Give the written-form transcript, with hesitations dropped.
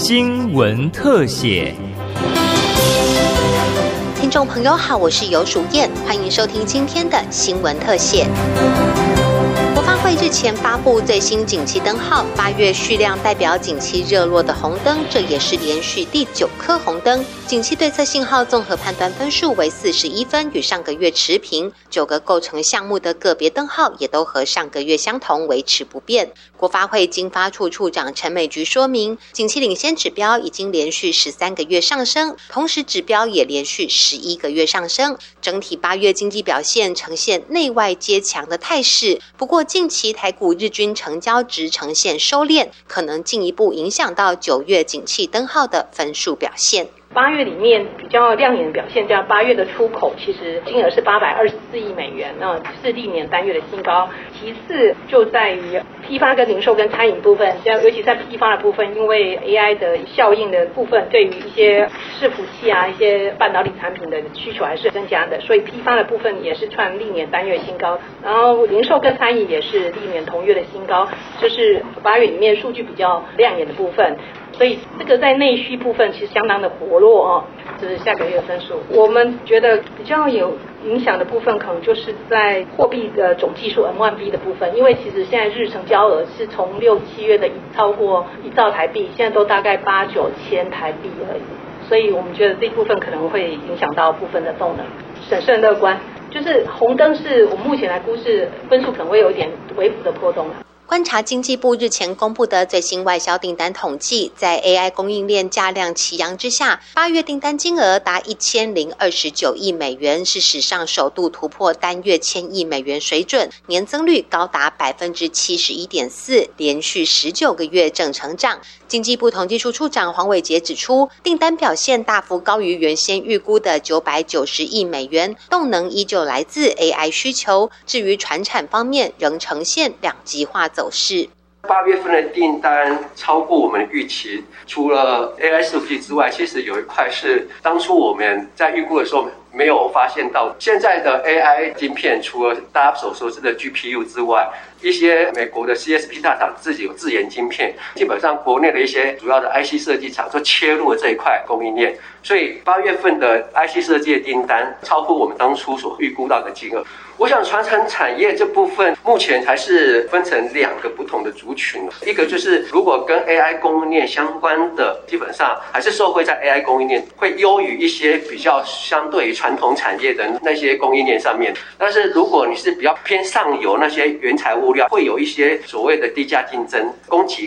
新闻特写。 听众朋友好，我是游淑燕，欢迎收听今天的新闻特写。国发会日前发布最新景气灯号，8月续亮代表景气热络的红灯，这也是连续第9颗红灯。景气对策信号综合判断分数为41分，与上个月持平。9个构成项目的个别灯号也都和上个月相同，维持不变。国发会经发处处长陈美菊说明，景气领先指标已经连续13个月上升，同时指标也连续11个月上升。整体8月经济表现呈现内外皆强的态势，不过近期台股日均成交值呈现收敛，可能进一步影响到9月景气灯号的分数表现。 8月里面比较亮眼的表现，叫8月的出口，其实金额是824亿美元，是历年单月的新高。其次就在于批发跟零售跟餐饮部分，尤其在批发的部分，因为 AI 的效应的部分，对于一些伺服器啊、一些半导体产品的需求还是增加的，所以批发的部分也是创历年单月新高。然后零售跟餐饮也是历年同月的新高，这是8月里面数据比较亮眼的部分。所以这个在内需部分其实相当的活络哦，这是下个月的分数。我们觉得比较有影响的部分，可能就是在货币的总计数 M1B 的部分，因为其实现在日成交额是从6、7月的超过1兆台币，现在都大概8、9千台币而已，所以我们觉得这部分可能会影响到部分的动能，审慎乐观。就是红灯是我们目前来估是分数可能会有一点微幅的波动。 观察经济部日前公布的最新外销订单统计，在 AI 供应链价量齐扬之下，8月订单金额达1029亿美元，是史上首度突破单月1000亿美元水准，年增率高达 71.4%， 连续19个月正成长。经济部统计处处长黄伟杰指出，订单表现大幅高于原先预估的990亿美元，动能依旧来自 AI 需求。至于传产方面，仍呈现两极化走势。 8月份的订单超过我们的预期，除了 AI 伺服器之外，其实有一块是当初我们在预估的时候没有发现到。现在的 AI 晶片，除了大家所熟知的 GPU 之外，一些美国的 CSP 大厂自己有自研晶片，基本上国内的一些主要的 IC 设计厂都切入了这一块供应链，所以8月份的 IC 设计的订单超乎我们当初所预估到的金额。我想传产产业这部分目前还是分成2个不同的族群，一个就是如果跟 AI 供应链相关的，基本上还是受惠在 AI 供应链，会优于一些比较相对于传统产业的那些供应链上面。但是如果你是比较偏上游那些原材物料，会有一些所谓的低价竞争，供给